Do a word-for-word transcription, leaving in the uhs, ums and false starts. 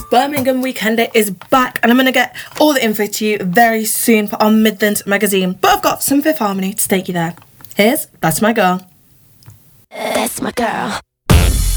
Birmingham Weekender is back, and I'm going to get all the info to you very soon for our Midlands magazine. But I've got some Fifth Harmony to take you there. Here's That's My Girl. That's my girl.